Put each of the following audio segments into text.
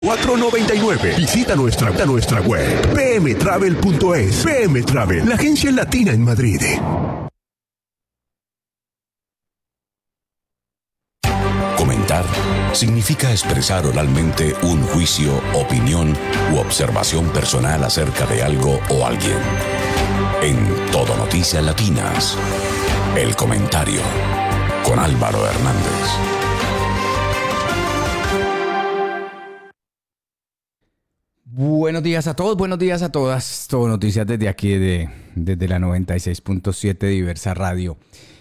$4.99. Visita nuestra web pmtravel.es. PM Travel, la agencia latina en Madrid. Comentar significa expresar oralmente un juicio, opinión u observación personal acerca de algo o alguien. En Todo Noticias Latinas, El Comentario, con Álvaro Hernández. Buenos días a todos, buenos días a todas. Todo Noticias desde aquí, desde la 96.7 de Diversa Radio.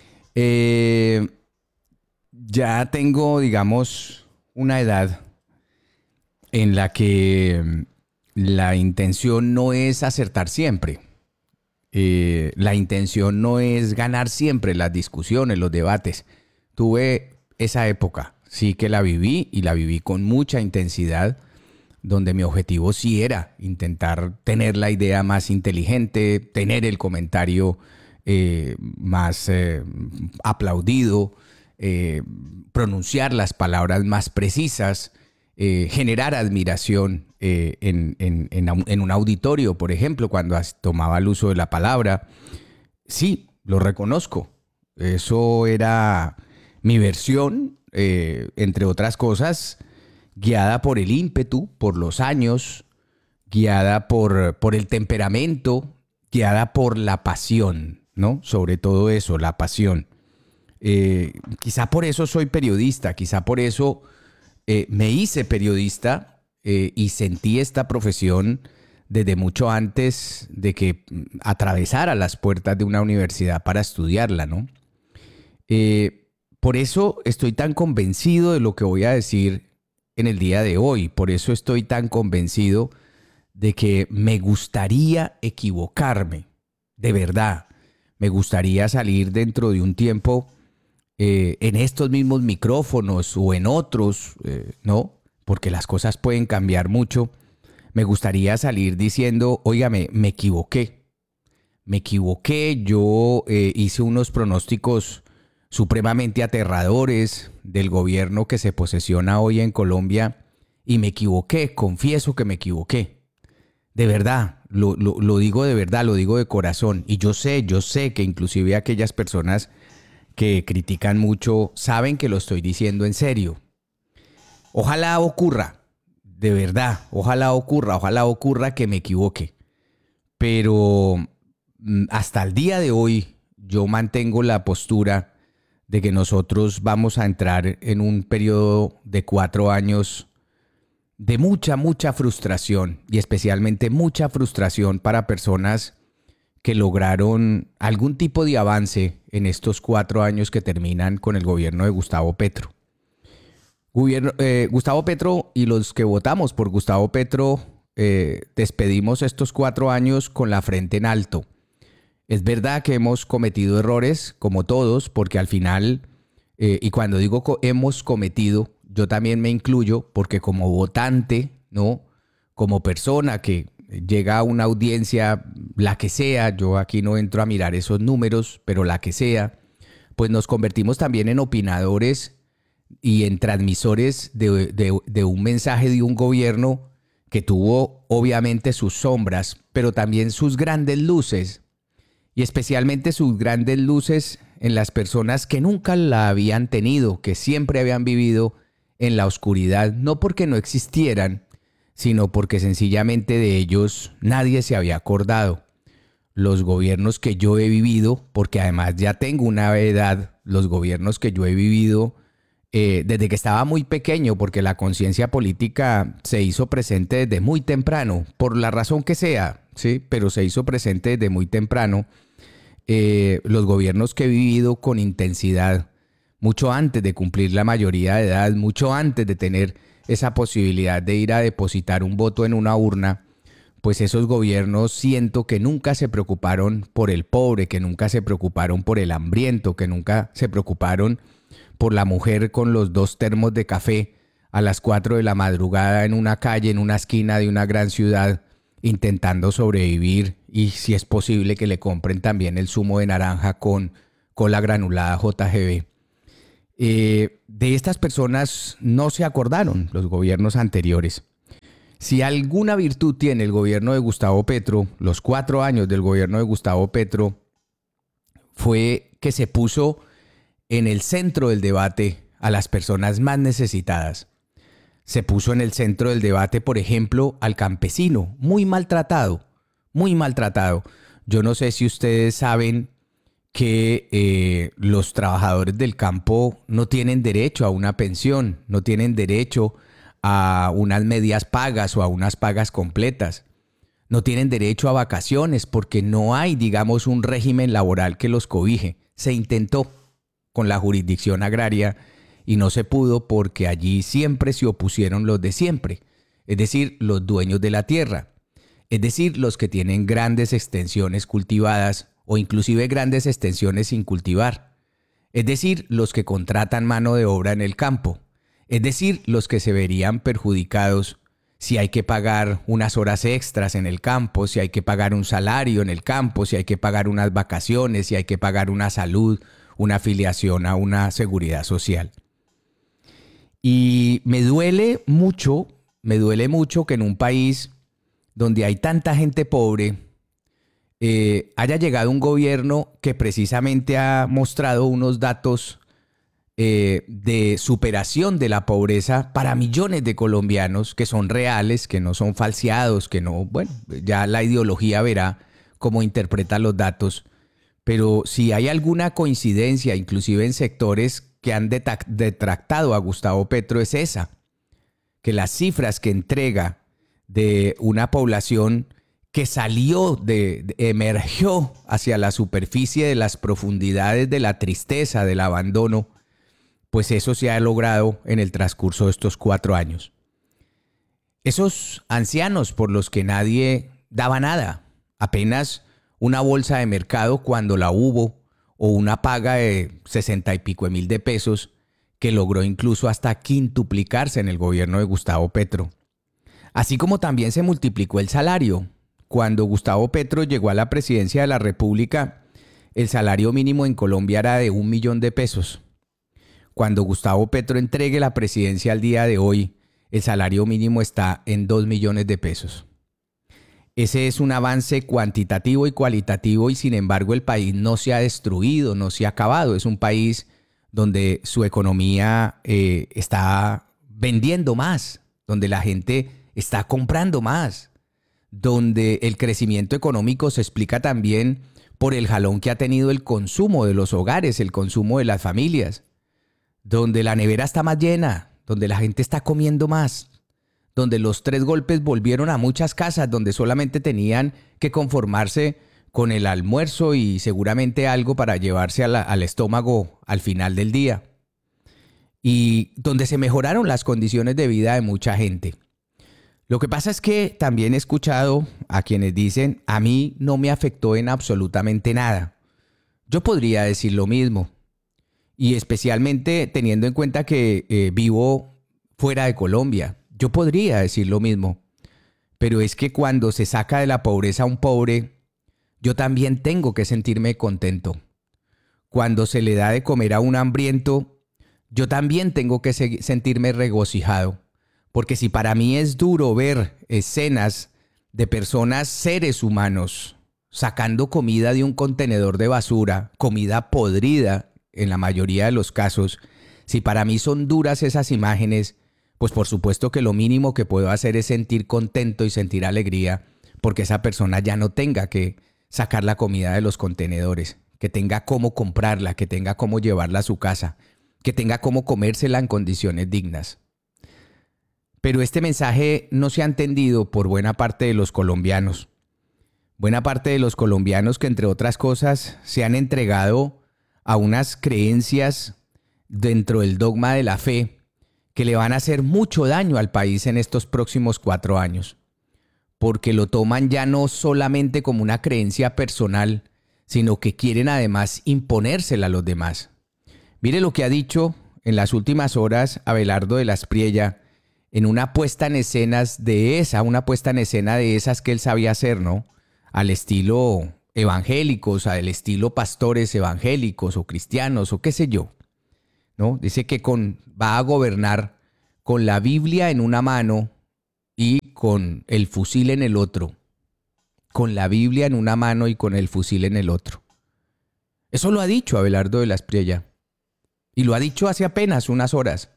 Ya tengo, digamos, una edad en la que la intención no es acertar siempre. La intención no es ganar siempre las discusiones, los debates. Tuve esa época, sí que la viví y la viví con mucha intensidad, donde mi objetivo sí era intentar tener la idea más inteligente, tener el comentario más aplaudido, pronunciar las palabras más precisas, generar admiración en un auditorio, por ejemplo, cuando tomaba el uso de la palabra. Sí, lo reconozco. Eso era mi versión, entre otras cosas, guiada por el ímpetu, por los años, guiada por el temperamento, guiada por la pasión, ¿no? Sobre todo eso, la pasión. Quizá por eso soy periodista, quizá por eso me hice periodista y sentí esta profesión desde mucho antes de que atravesara las puertas de una universidad para estudiarla, ¿no? Por eso estoy tan convencido de lo que voy a decir en el día de hoy. Por eso estoy tan convencido de que me gustaría equivocarme, de verdad. Me gustaría salir dentro de un tiempo en estos mismos micrófonos o en otros, ¿no? Porque las cosas pueden cambiar mucho. Me gustaría salir diciendo, óigame, me equivoqué. Yo hice unos pronósticos supremamente aterradores del gobierno que se posesiona hoy en Colombia y me equivoqué, confieso que me equivoqué. De verdad, lo digo de verdad, lo digo de corazón. Y yo sé que inclusive aquellas personas que critican mucho saben que lo estoy diciendo en serio. Ojalá ocurra, de verdad, ojalá ocurra que me equivoque. Pero hasta el día de hoy yo mantengo la postura de que nosotros vamos a entrar en un periodo de 4 años de mucha frustración, y especialmente mucha frustración para personas que lograron algún tipo de avance en estos 4 años que terminan con el gobierno de Gustavo Petro. Gustavo Petro y los que votamos por Gustavo Petro despedimos estos 4 años con la frente en alto. Es verdad que hemos cometido errores, como todos, porque al final, y cuando digo hemos cometido, yo también me incluyo, porque como votante, ¿no? Como persona que llega a una audiencia, la que sea, yo aquí no entro a mirar esos números, pero la que sea, pues nos convertimos también en opinadores y en transmisores de un mensaje de un gobierno que tuvo obviamente sus sombras, pero también sus grandes luces. Y especialmente sus grandes luces en las personas que nunca la habían tenido, que siempre habían vivido en la oscuridad, no porque no existieran, sino porque sencillamente de ellos nadie se había acordado. Los gobiernos que yo he vivido, porque además ya tengo una edad, los gobiernos que yo he vivido desde que estaba muy pequeño, porque la conciencia política se hizo presente desde muy temprano, por la razón que sea, ¿sí? Pero se hizo presente desde muy temprano. Los gobiernos que he vivido con intensidad, mucho antes de cumplir la mayoría de edad, mucho antes de tener esa posibilidad de ir a depositar un voto en una urna, pues esos gobiernos siento que nunca se preocuparon por el pobre, que nunca se preocuparon por el hambriento, que nunca se preocuparon por la mujer con los 2 termos de café a las 4 de la madrugada en una calle, en una esquina de una gran ciudad, intentando sobrevivir, y si es posible que le compren también el zumo de naranja con cola granulada JGB. De estas personas no se acordaron los gobiernos anteriores. Si alguna virtud tiene el gobierno de Gustavo Petro, los 4 años del gobierno de Gustavo Petro, fue que se puso en el centro del debate a las personas más necesitadas. Se puso en el centro del debate, por ejemplo, al campesino, muy maltratado, muy maltratado. Yo no sé si ustedes saben que los trabajadores del campo no tienen derecho a una pensión, no tienen derecho a unas medias pagas o a unas pagas completas. No tienen derecho a vacaciones porque no hay, digamos, un régimen laboral que los cobije. Se intentó con la jurisdicción agraria y no se pudo porque allí siempre se opusieron los de siempre, es decir, los dueños de la tierra, es decir, los que tienen grandes extensiones cultivadas o inclusive grandes extensiones sin cultivar, es decir, los que contratan mano de obra en el campo, es decir, los que se verían perjudicados si hay que pagar unas horas extras en el campo, si hay que pagar un salario en el campo, si hay que pagar unas vacaciones, si hay que pagar una salud, una afiliación a una seguridad social. Y me duele mucho que en un país donde hay tanta gente pobre, haya llegado un gobierno que precisamente ha mostrado unos datos de superación de la pobreza para millones de colombianos que son reales, que no son falseados, que no, bueno, ya la ideología verá cómo interpreta los datos. Pero si hay alguna coincidencia, inclusive en sectores que han detractado a Gustavo Petro, es esa, que las cifras que entrega de una población que emergió hacia la superficie de las profundidades de la tristeza, del abandono, pues eso se ha logrado en el transcurso de estos 4 años. Esos ancianos por los que nadie daba nada, apenas una bolsa de mercado cuando la hubo, o una paga de 60 y pico de mil de pesos, que logró incluso hasta quintuplicarse en el gobierno de Gustavo Petro. Así como también se multiplicó el salario. Cuando Gustavo Petro llegó a la presidencia de la República, el salario mínimo en Colombia era de 1 millón de pesos. Cuando Gustavo Petro entregue la presidencia al día de hoy, el salario mínimo está en 2 millones de pesos. Ese es un avance cuantitativo y cualitativo y sin embargo el país no se ha destruido, no se ha acabado. Es un país donde su economía está vendiendo más, donde la gente está comprando más, donde el crecimiento económico se explica también por el jalón que ha tenido el consumo de los hogares, el consumo de las familias, donde la nevera está más llena, donde la gente está comiendo más, donde los 3 golpes volvieron a muchas casas donde solamente tenían que conformarse con el almuerzo y seguramente algo para llevarse al estómago al final del día. Y donde se mejoraron las condiciones de vida de mucha gente. Lo que pasa es que también he escuchado a quienes dicen, a mí no me afectó en absolutamente nada. Yo podría decir lo mismo. Y especialmente teniendo en cuenta que vivo fuera de Colombia. Yo podría decir lo mismo, pero es que cuando se saca de la pobreza a un pobre, yo también tengo que sentirme contento. Cuando se le da de comer a un hambriento, yo también tengo que sentirme regocijado. Porque si para mí es duro ver escenas de personas, seres humanos, sacando comida de un contenedor de basura, comida podrida en la mayoría de los casos, si para mí son duras esas imágenes, pues por supuesto que lo mínimo que puedo hacer es sentir contento y sentir alegría porque esa persona ya no tenga que sacar la comida de los contenedores, que tenga cómo comprarla, que tenga cómo llevarla a su casa, que tenga cómo comérsela en condiciones dignas. Pero este mensaje no se ha entendido por buena parte de los colombianos. Buena parte de los colombianos que, entre otras cosas, se han entregado a unas creencias dentro del dogma de la fe que le van a hacer mucho daño al país en estos próximos 4 años, porque lo toman ya no solamente como una creencia personal, sino que quieren además imponérsela a los demás. Mire lo que ha dicho en las últimas horas Abelardo de la Espriella en una puesta en escena de esas que él sabía hacer, ¿no? Al estilo evangélicos, al estilo pastores evangélicos o cristianos o qué sé yo, ¿no? Dice que va a gobernar con la Biblia en una mano y con el fusil en el otro, con la Biblia en una mano y con el fusil en el otro. Eso lo ha dicho Abelardo de la Espriella. Y lo ha dicho hace apenas unas horas.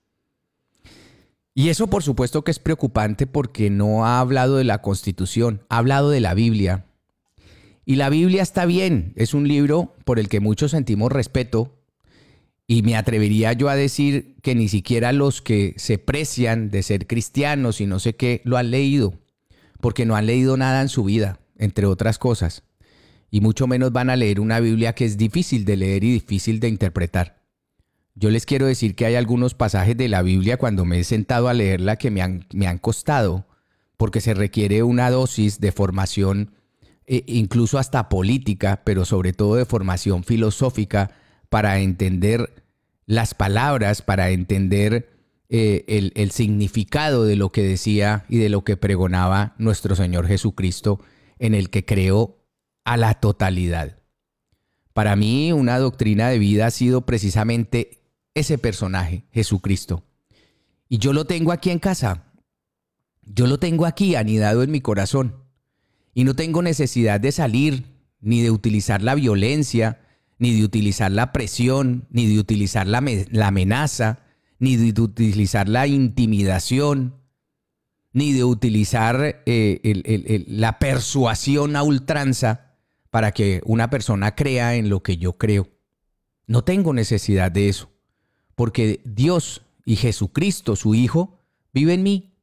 Y eso por supuesto que es preocupante porque no ha hablado de la Constitución, ha hablado de la Biblia. Y la Biblia está bien, es un libro por el que muchos sentimos respeto. Y me atrevería yo a decir que ni siquiera los que se precian de ser cristianos y no sé qué lo han leído, porque no han leído nada en su vida, entre otras cosas. Y mucho menos van a leer una Biblia que es difícil de leer y difícil de interpretar. Yo les quiero decir que hay algunos pasajes de la Biblia cuando me he sentado a leerla que me han costado, porque se requiere una dosis de formación, incluso hasta política, pero sobre todo de formación filosófica, para entender las palabras, para entender el significado de lo que decía y de lo que pregonaba nuestro Señor Jesucristo, en el que creo a la totalidad. Para mí, una doctrina de vida ha sido precisamente ese personaje, Jesucristo. Y yo lo tengo aquí en casa. Yo lo tengo aquí anidado en mi corazón. Y no tengo necesidad de salir, ni de utilizar la violencia, ni de utilizar la presión, ni de utilizar la amenaza, ni de utilizar la intimidación, ni de utilizar la persuasión a ultranza para que una persona crea en lo que yo creo. No tengo necesidad de eso, porque Dios y Jesucristo, su Hijo, vive en mí,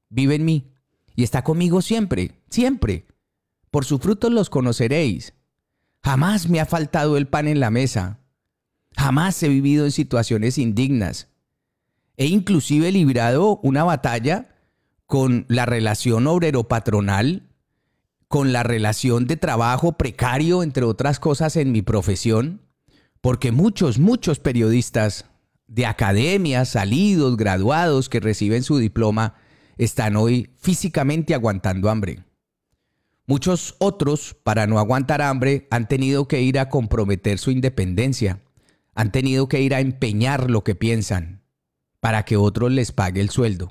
y está conmigo siempre, siempre. Por sus frutos los conoceréis. Jamás me ha faltado el pan en la mesa. Jamás he vivido en situaciones indignas. He inclusive librado una batalla con la relación obrero-patronal, con la relación de trabajo precario, entre otras cosas, en mi profesión, porque muchos periodistas de academias, salidos, graduados, que reciben su diploma, están hoy físicamente aguantando hambre. Muchos otros, para no aguantar hambre, han tenido que ir a comprometer su independencia, han tenido que ir a empeñar lo que piensan para que otros les pague el sueldo.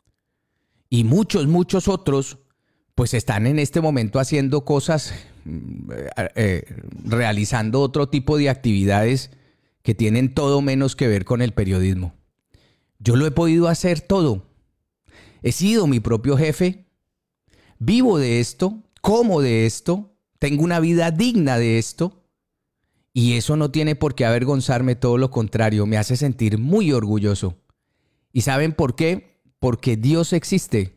Y muchos otros, pues están en este momento haciendo cosas, realizando otro tipo de actividades que tienen todo menos que ver con el periodismo. Yo lo he podido hacer todo. He sido mi propio jefe, vivo de esto, como de esto, tengo una vida digna de esto, y eso no tiene por qué avergonzarme, todo lo contrario, me hace sentir muy orgulloso. ¿Y saben por qué? Porque Dios existe,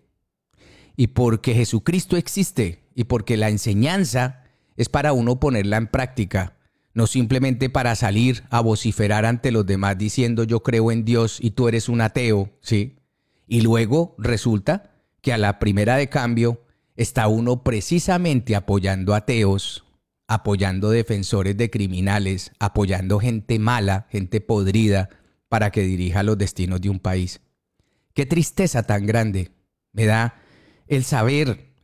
y porque Jesucristo existe, y porque la enseñanza es para uno ponerla en práctica, no simplemente para salir a vociferar ante los demás diciendo yo creo en Dios y tú eres un ateo, ¿sí? Y luego resulta que a la primera de cambio está uno precisamente apoyando ateos, apoyando defensores de criminales, apoyando gente mala, gente podrida, para que dirija los destinos de un país. Qué tristeza tan grande me da el saber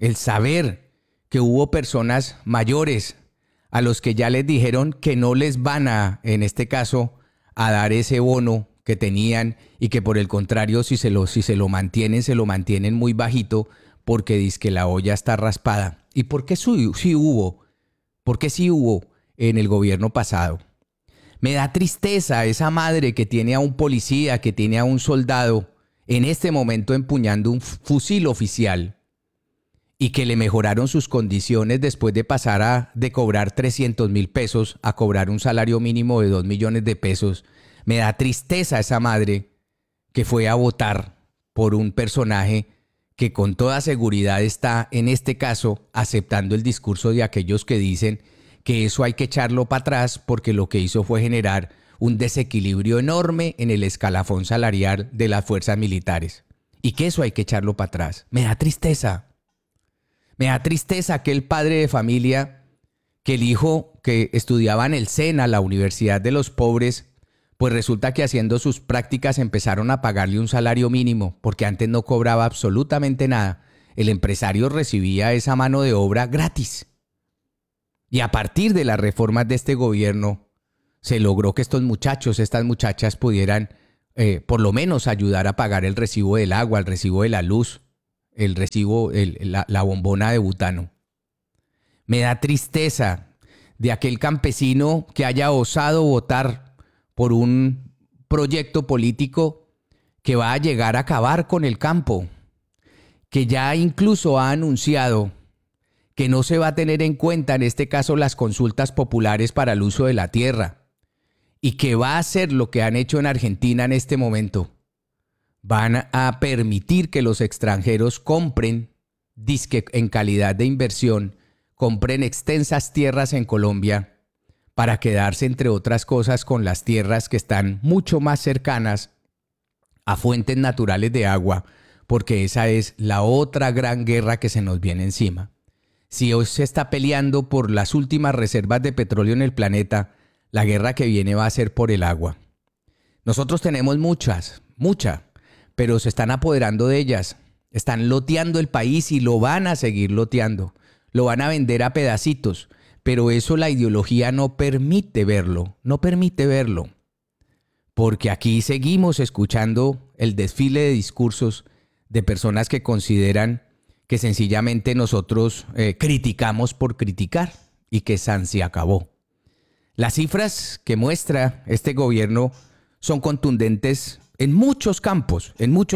que hubo personas mayores a los que ya les dijeron que no les van a, en este caso, a dar ese bono que tenían y que por el contrario, si se lo mantienen muy bajito porque dizque la olla está raspada. ¿Y por qué sí hubo? ¿Por qué sí hubo en el gobierno pasado? Me da tristeza esa madre que tiene a un policía, que tiene a un soldado en este momento empuñando un fusil oficial y que le mejoraron sus condiciones después de pasar de cobrar 300,000 pesos a cobrar un salario mínimo de 2 millones de pesos. Me da tristeza esa madre que fue a votar por un personaje que con toda seguridad está, en este caso, aceptando el discurso de aquellos que dicen que eso hay que echarlo para atrás porque lo que hizo fue generar un desequilibrio enorme en el escalafón salarial de las fuerzas militares y que eso hay que echarlo para atrás. Me da tristeza. Me da tristeza aquel padre de familia que el hijo que estudiaba en el SENA, la Universidad de los Pobres, pues resulta que haciendo sus prácticas empezaron a pagarle un salario mínimo, porque antes no cobraba absolutamente nada. El empresario recibía esa mano de obra gratis. Y a partir de las reformas de este gobierno, se logró que estos muchachos, estas muchachas pudieran por lo menos ayudar a pagar el recibo del agua, el recibo de la luz, el recibo, la bombona de butano. Me da tristeza de aquel campesino que haya osado votar por un proyecto político que va a llegar a acabar con el campo, que ya incluso ha anunciado que no se va a tener en cuenta en este caso las consultas populares para el uso de la tierra y que va a hacer lo que han hecho en Argentina en este momento. Van a permitir que los extranjeros compren, dizque en calidad de inversión, compren extensas tierras en Colombia para quedarse, entre otras cosas, con las tierras que están mucho más cercanas a fuentes naturales de agua, porque esa es la otra gran guerra que se nos viene encima. Si hoy se está peleando por las últimas reservas de petróleo en el planeta, la guerra que viene va a ser por el agua. Nosotros tenemos mucha, pero se están apoderando de ellas. Están loteando el país y lo van a seguir loteando. Lo van a vender a pedacitos, pero eso la ideología no permite verlo, Porque aquí seguimos escuchando el desfile de discursos de personas que consideran que sencillamente nosotros criticamos por criticar y que se acabó. Las cifras que muestra este gobierno son contundentes en muchos campos.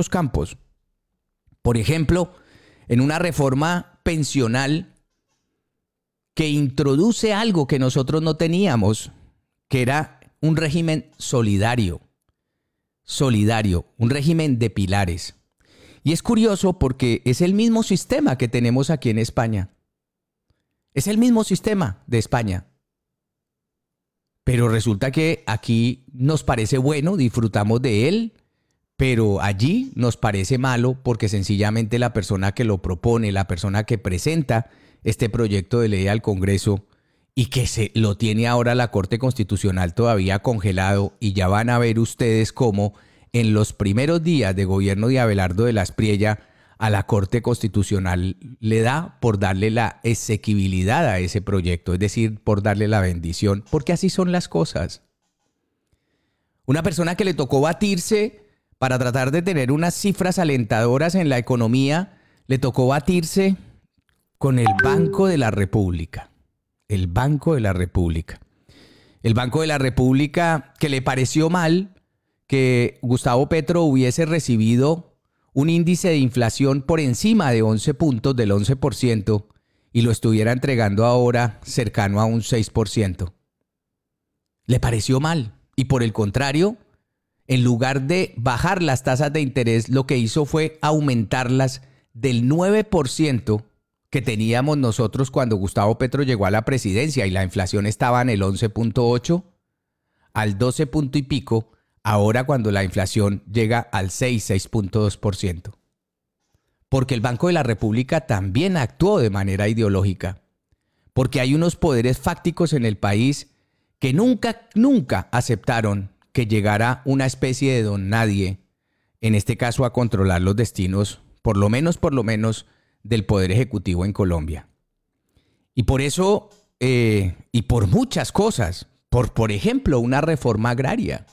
Por ejemplo, en una reforma pensional que introduce algo que nosotros no teníamos, que era un régimen solidario, un régimen de pilares. Y es curioso porque es el mismo sistema que tenemos aquí en España. Es el mismo sistema de España. Pero resulta que aquí nos parece bueno, disfrutamos de él, pero allí nos parece malo porque sencillamente la persona que lo propone, la persona que presenta este proyecto de ley al Congreso y que se lo tiene ahora la Corte Constitucional todavía congelado, y ya van a ver ustedes cómo en los primeros días de gobierno de Abelardo de la Espriella a la Corte Constitucional le da por darle la exequibilidad a ese proyecto, es decir, por darle la bendición, porque así son las cosas. Una persona que le tocó batirse para tratar de tener unas cifras alentadoras en la economía, le tocó batirse con el Banco de la República. El Banco de la República. El Banco de la República, que le pareció mal que Gustavo Petro hubiese recibido un índice de inflación por encima de 11 puntos del 11% y lo estuviera entregando ahora cercano a un 6%. Le pareció mal y por el contrario, en lugar de bajar las tasas de interés, lo que hizo fue aumentarlas del 9% que teníamos nosotros cuando Gustavo Petro llegó a la presidencia y la inflación estaba en el 11.8 al 12 punto y pico. Ahora cuando la inflación llega al 6.2%. Porque el Banco de la República también actuó de manera ideológica. Porque hay unos poderes fácticos en el país que nunca aceptaron que llegara una especie de don nadie, en este caso a controlar los destinos, por lo menos, del Poder Ejecutivo en Colombia. Y por eso, y por muchas cosas, por ejemplo, una reforma agraria.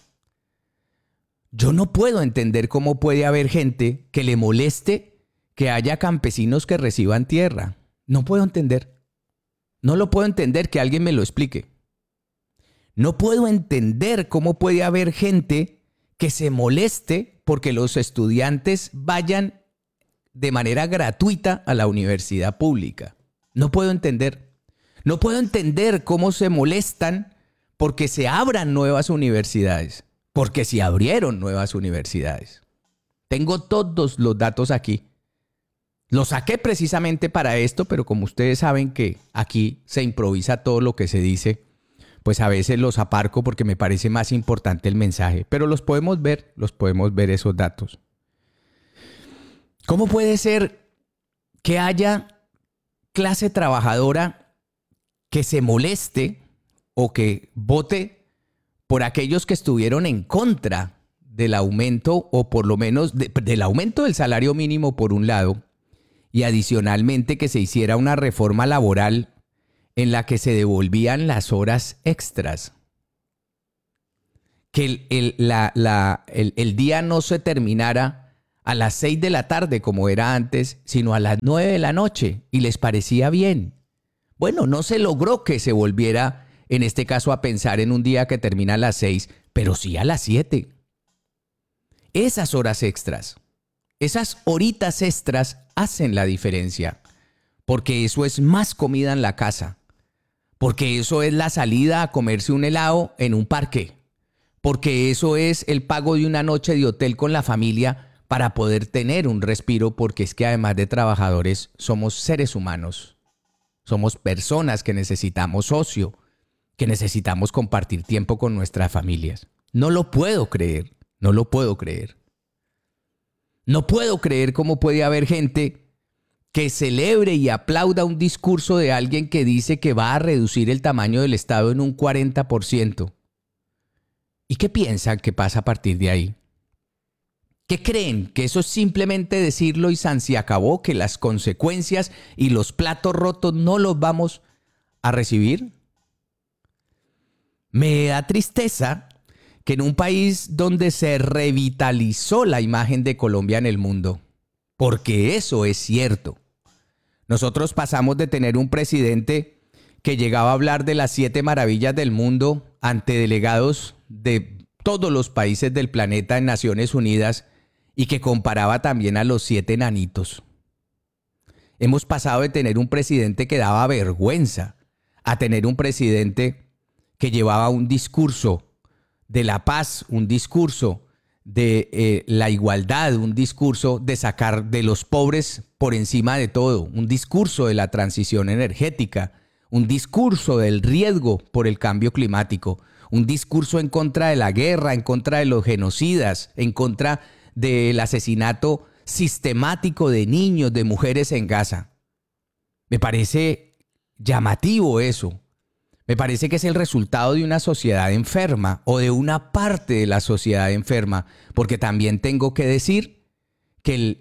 Yo no puedo entender cómo puede haber gente que le moleste que haya campesinos que reciban tierra. No puedo entender. No lo puedo entender, que alguien me lo explique. No puedo entender cómo puede haber gente que se moleste porque los estudiantes vayan de manera gratuita a la universidad pública. No puedo entender. No puedo entender cómo se molestan porque se abran nuevas universidades. Porque se abrieron nuevas universidades. Tengo todos los datos aquí. Los saqué precisamente para esto, pero como ustedes saben que aquí se improvisa todo lo que se dice, pues a veces los aparco porque me parece más importante el mensaje. Pero los podemos ver esos datos. ¿Cómo puede ser que haya clase trabajadora que se moleste o que vote por aquellos que estuvieron en contra del aumento, o por lo menos del aumento del salario mínimo por un lado, y adicionalmente que se hiciera una reforma laboral en la que se devolvían las horas extras? Que el día no se terminara a las 6 de la tarde como era antes, sino a las 9 de la noche y les parecía bien. Bueno, no se logró que se volviera, en este caso, a pensar en un día que termina a las 6, pero sí a las 7. Esas horas extras, esas horitas extras hacen la diferencia, porque eso es más comida en la casa, porque eso es la salida a comerse un helado en un parque, porque eso es el pago de una noche de hotel con la familia para poder tener un respiro, porque es que además de trabajadores somos seres humanos, somos personas que necesitamos ocio, que necesitamos compartir tiempo con nuestras familias. No lo puedo creer, no lo puedo creer. No puedo creer cómo puede haber gente que celebre y aplauda un discurso de alguien que dice que va a reducir el tamaño del Estado en un 40%. ¿Y qué piensan que pasa a partir de ahí? ¿Qué creen? ¿Que eso es simplemente decirlo y se acabó? ¿Que las consecuencias y los platos rotos no los vamos a recibir? Me da tristeza que en un país donde se revitalizó la imagen de Colombia en el mundo, porque eso es cierto. Nosotros pasamos de tener un presidente que llegaba a hablar de las 7 maravillas del mundo ante delegados de todos los países del planeta en Naciones Unidas y que comparaba también a los 7 enanitos. Hemos pasado de tener un presidente que daba vergüenza a tener un presidente que llevaba un discurso de la paz, un discurso de la igualdad, un discurso de sacar de los pobres por encima de todo, un discurso de la transición energética, un discurso del riesgo por el cambio climático, un discurso en contra de la guerra, en contra de los genocidas, en contra del asesinato sistemático de niños, de mujeres en Gaza. Me parece llamativo eso. Me parece que es el resultado de una sociedad enferma o de una parte de la sociedad enferma, porque también tengo que decir que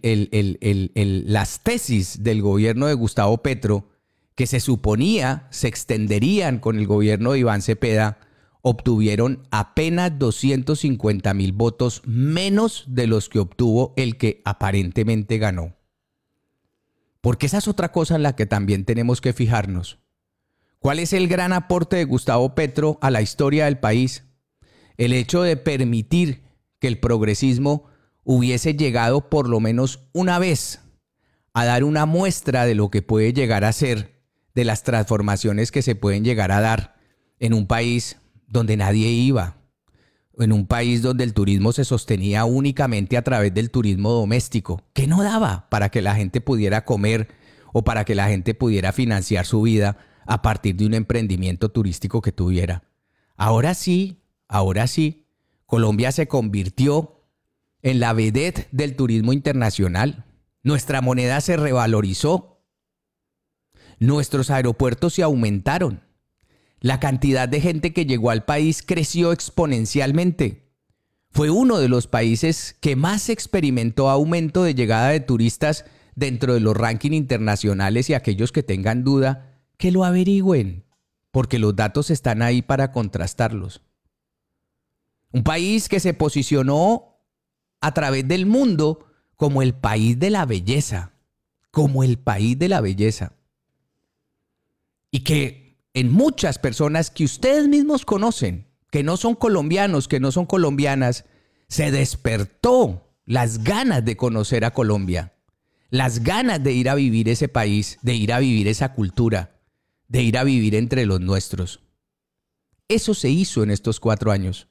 las tesis del gobierno de Gustavo Petro, que se suponía se extenderían con el gobierno de Iván Cepeda, obtuvieron apenas 250,000 votos menos de los que obtuvo el que aparentemente ganó. Porque esa es otra cosa en la que también tenemos que fijarnos. ¿Cuál es el gran aporte de Gustavo Petro a la historia del país? El hecho de permitir que el progresismo hubiese llegado por lo menos una vez a dar una muestra de lo que puede llegar a ser, de las transformaciones que se pueden llegar a dar en un país donde nadie iba, en un país donde el turismo se sostenía únicamente a través del turismo doméstico, que no daba para que la gente pudiera comer o para que la gente pudiera financiar su vida a partir de un emprendimiento turístico que tuviera. Ahora sí, Colombia se convirtió en la vedette del turismo internacional. Nuestra moneda se revalorizó. Nuestros aeropuertos se aumentaron. La cantidad de gente que llegó al país creció exponencialmente. Fue uno de los países que más experimentó aumento de llegada de turistas dentro de los rankings internacionales, y aquellos que tengan duda, que lo averigüen, porque los datos están ahí para contrastarlos. Un país que se posicionó a través del mundo como el país de la belleza, y que en muchas personas que ustedes mismos conocen, que no son colombianos, que no son colombianas, se despertó las ganas de conocer a Colombia, las ganas de ir a vivir ese país, de ir a vivir esa cultura, de ir a vivir entre los nuestros. Eso se hizo en estos 4 años.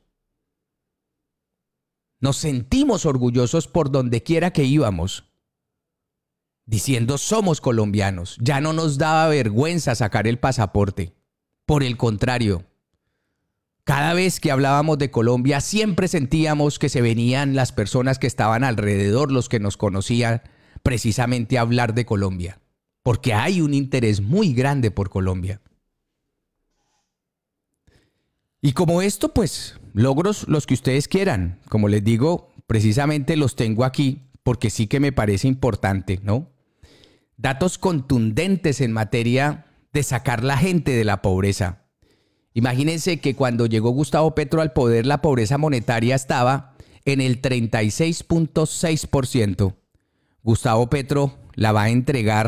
Nos sentimos orgullosos por donde quiera que íbamos, diciendo somos colombianos. Ya no nos daba vergüenza sacar el pasaporte. Por el contrario, cada vez que hablábamos de Colombia siempre sentíamos que se venían las personas que estaban alrededor, los que nos conocían, precisamente a hablar de Colombia. Porque hay un interés muy grande por Colombia. Y como esto, pues, logros los que ustedes quieran. Como les digo, precisamente los tengo aquí porque sí que me parece importante, ¿no? Datos contundentes en materia de sacar la gente de la pobreza. Imagínense que cuando llegó Gustavo Petro al poder, la pobreza monetaria estaba en el 36.6%. Gustavo Petro la va a entregar